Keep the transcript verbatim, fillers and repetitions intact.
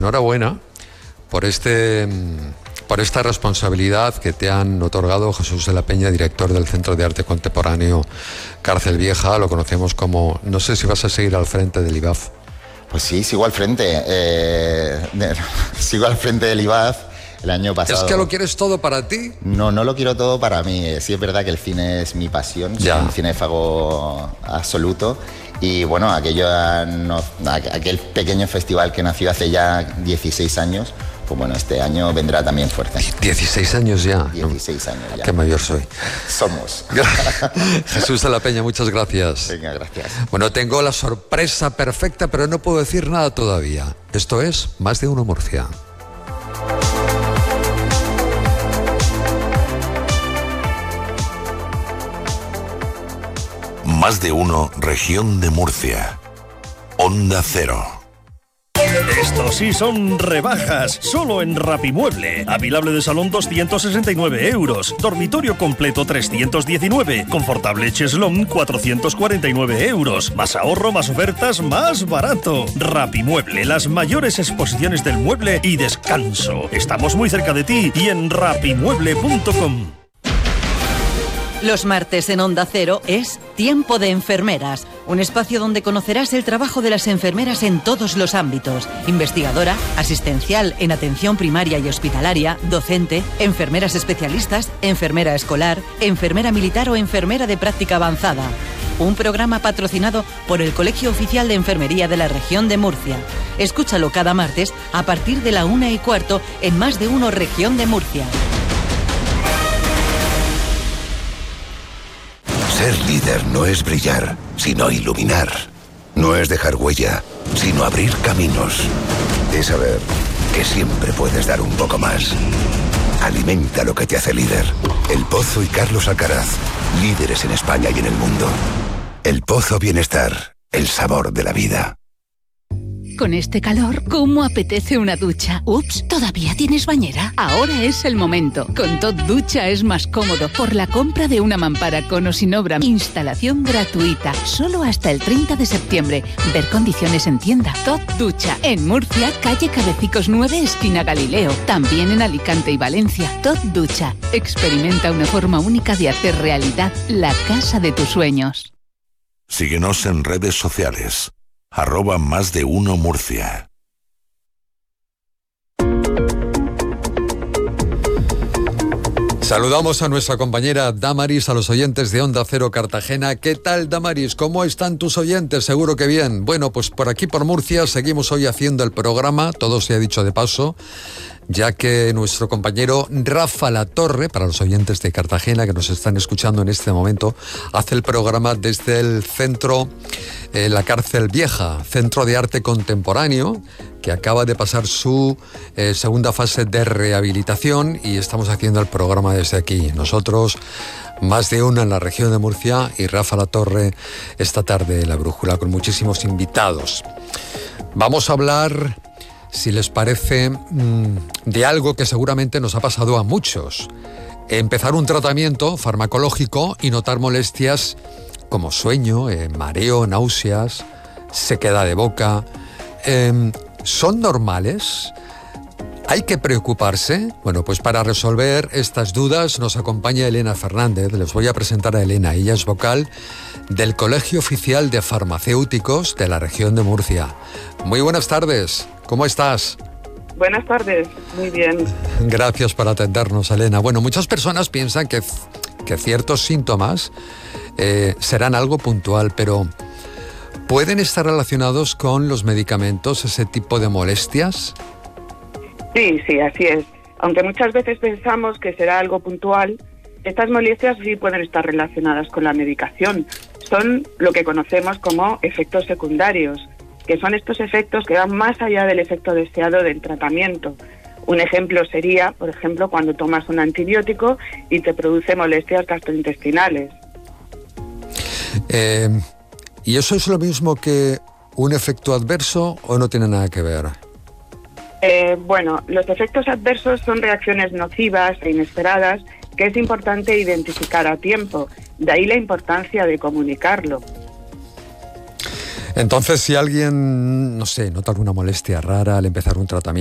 Enhorabuena por este por esta responsabilidad que te han otorgado Jesús de la Peña, director del Centro de Arte Contemporáneo Cárcel Vieja. Lo conocemos como, no sé si vas a seguir al frente del I B A F. Pues sí, sigo al frente. Eh, sigo al frente del I B A F. El año pasado. ¿Es que lo quieres todo para ti? No, no lo quiero todo para mí. Sí es verdad que el cine es mi pasión, soy un cinéfago absoluto. Y bueno, aquello, no, aquel pequeño festival que nació hace ya dieciséis años, pues bueno, este año vendrá también fuerte. dieciséis años ya. dieciséis años ya. Qué mayor soy. Somos. Jesús de la Peña, muchas gracias. Venga, gracias. Bueno, tengo la sorpresa perfecta, pero no puedo decir nada todavía. Esto es Más de Uno Murcia. Más de Uno, Región de Murcia. Onda Cero. Estos sí son rebajas, solo en Rapimueble. Apilable de salón doscientos sesenta y nueve euros, dormitorio completo trescientos diecinueve, confortable cheslón cuatrocientos cuarenta y nueve euros. Más ahorro, más ofertas, más barato. Rapimueble, las mayores exposiciones del mueble y descanso. Estamos muy cerca de ti y en rapimueble punto com. Los martes en Onda Cero es Tiempo de Enfermeras, un espacio donde conocerás el trabajo de las enfermeras en todos los ámbitos: investigadora, asistencial en atención primaria y hospitalaria, docente, enfermeras especialistas, enfermera escolar, enfermera militar o enfermera de práctica avanzada. Un programa patrocinado por el Colegio Oficial de Enfermería de la Región de Murcia. Escúchalo cada martes a partir de la una y cuarto en Más de Uno Región de Murcia. Ser líder no es brillar, sino iluminar. No es dejar huella, sino abrir caminos. Es saber que siempre puedes dar un poco más. Alimenta lo que te hace líder. El Pozo y Carlos Alcaraz, líderes en España y en el mundo. El Pozo Bienestar, el sabor de la vida. Con este calor, ¿cómo apetece una ducha? Ups, ¿todavía tienes bañera? Ahora es el momento. Con Tot Ducha es más cómodo por la compra de una mampara con o sin obra. Instalación gratuita, solo hasta el treinta de septiembre. Ver condiciones en tienda. Tot Ducha, en Murcia, calle Cabecicos nueve, esquina Galileo. También en Alicante y Valencia. Tot Ducha, experimenta una forma única de hacer realidad la casa de tus sueños. Síguenos en redes sociales. Arroba Más de Uno Murcia. Saludamos a nuestra compañera Damaris, a los oyentes de Onda Cero Cartagena. ¿Qué tal, Damaris? ¿Cómo están tus oyentes? Seguro que bien. Bueno, pues por aquí por Murcia seguimos hoy haciendo el programa, todo se ha dicho de paso, ya que nuestro compañero Rafa Latorre, para los oyentes de Cartagena que nos están escuchando en este momento, hace el programa desde el centro, eh, la Cárcel Vieja, Centro de Arte Contemporáneo, que acaba de pasar su eh, segunda fase de rehabilitación, y estamos haciendo el programa desde aquí. Nosotros, Más de Uno en la región de Murcia, y Rafa Latorre esta tarde en La Brújula, con muchísimos invitados. Vamos a hablar, si les parece, de algo que seguramente nos ha pasado a muchos. Empezar un tratamiento farmacológico y notar molestias como sueño, eh, mareo, náuseas, sequedad de boca. Eh, ¿Son normales? ¿Hay que preocuparse? Bueno, pues para resolver estas dudas nos acompaña Elena Fernández. Les voy a presentar a Elena. Ella es vocal del Colegio Oficial de Farmacéuticos de la región de Murcia. Muy buenas tardes. ¿Cómo estás? Buenas tardes, muy bien. Gracias por atendernos, Elena. Bueno, muchas personas piensan que, que ciertos síntomas eh, serán algo puntual, pero ¿pueden estar relacionados con los medicamentos, ese tipo de molestias? Sí, sí, así es. Aunque muchas veces pensamos que será algo puntual, estas molestias sí pueden estar relacionadas con la medicación. Son lo que conocemos como efectos secundarios, que son estos efectos que van más allá del efecto deseado del tratamiento. Un ejemplo sería, por ejemplo, cuando tomas un antibiótico y te produce molestias gastrointestinales. Eh, ¿Y eso es lo mismo que un efecto adverso o no tiene nada que ver? Eh, bueno, los efectos adversos son reacciones nocivas e inesperadas que es importante identificar a tiempo. De ahí la importancia de comunicarlo. Entonces, si alguien, no sé, nota alguna molestia rara al empezar un tratamiento,